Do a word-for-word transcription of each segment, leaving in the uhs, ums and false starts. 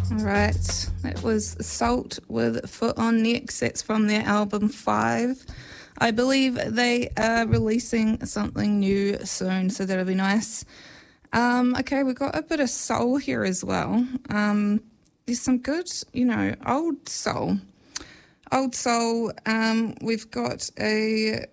All right, that was Salt with Foot on Next. That's from their album Five. I believe they are releasing something new soon, so that'll be nice. Um, okay, we've got a bit of soul here as well. Um, there's some good, you know, old soul. Old soul, um, we've got a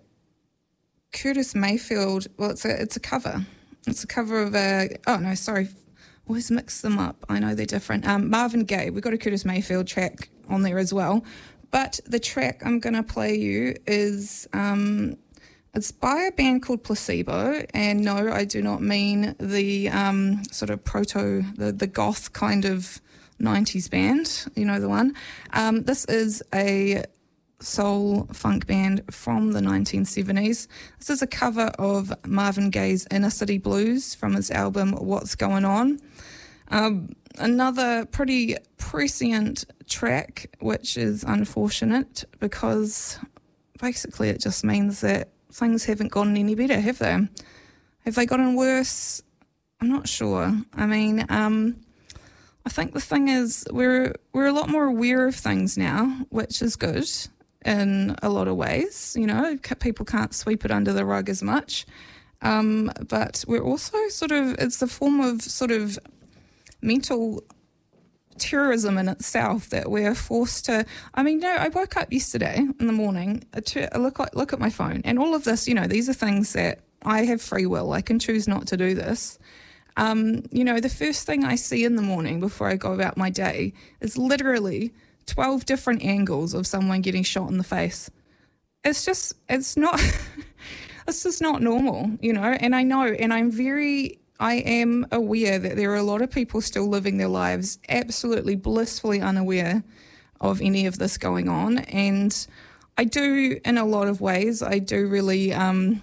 Curtis Mayfield. Well, it's a, it's a cover. It's a cover of a, oh no, sorry. Always mix them up. I know they're different. Um, Marvin Gaye. We've got a Curtis Mayfield track on there as well. But the track I'm going to play you is, um, it's by a band called Placebo. And no, I do not mean the um, sort of proto, the, the goth kind of nineties band. You know the one. Um, this is a soul funk band from the nineteen seventies. This is a cover of Marvin Gaye's Inner City Blues from his album What's Going On. Um, another pretty prescient track, which is unfortunate because basically it just means that things haven't gotten any better, have they? Have they gotten worse? I'm not sure. I mean, um, I think the thing is we're we're a lot more aware of things now, which is good in a lot of ways. You know, people can't sweep it under the rug as much. Um, but we're also sort of, it's a form of sort of mental terrorism in itself that we're forced to, I mean, you know, I woke up yesterday in the morning, I look, look at my phone, and all of this, you know, these are things that I have free will. I can choose not to do this. Um, you know, the first thing I see in the morning before I go about my day is literally twelve different angles of someone getting shot in the face. It's just, it's not, it's just not normal, you know, and I know, and I'm very, I am aware that there are a lot of people still living their lives absolutely blissfully unaware of any of this going on. And I do, in a lot of ways, I do really, um,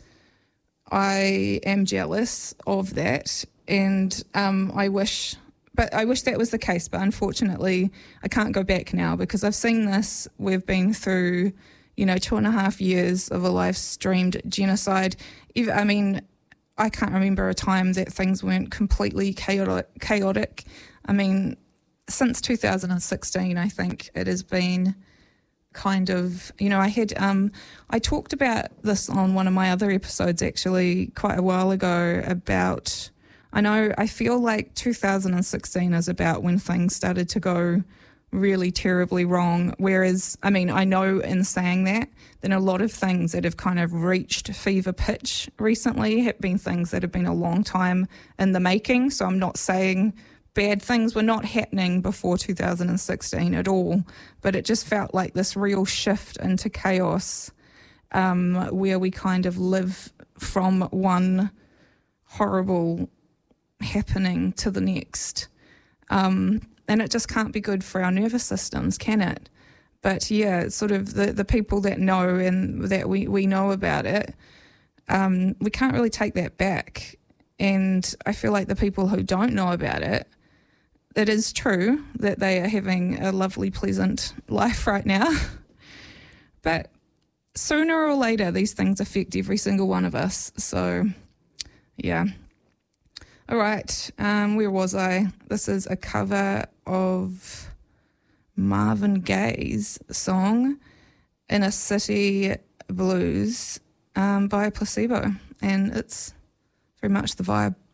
I am jealous of that. And um, I wish... But I wish that was the case, but unfortunately I can't go back now because I've seen this. We've been through, you know, two and a half years of a live-streamed genocide. I mean, I can't remember a time that things weren't completely chaotic. chaotic. I mean, since two thousand sixteen, I think it has been kind of, you know, I had, um, I talked about this on one of my other episodes actually quite a while ago about... I know, I feel like two thousand sixteen is about when things started to go really terribly wrong, whereas, I mean, I know in saying that, then a lot of things that have kind of reached fever pitch recently have been things that have been a long time in the making, so I'm not saying bad things were not happening before two thousand sixteen at all, but it just felt like this real shift into chaos um, where we kind of live from one horrible happening to the next, um, and it just can't be good for our nervous systems, can it? But yeah, it's sort of the, the people that know and that we, we know about it, um, we can't really take that back. And I feel like the people who don't know about it, it is true that they are having a lovely, pleasant life right now. But sooner or later, these things affect every single one of us. So yeah. All right, um, where was I? This is a cover of Marvin Gaye's song, Inner City Blues, um, by Placebo, and it's very much the vibe.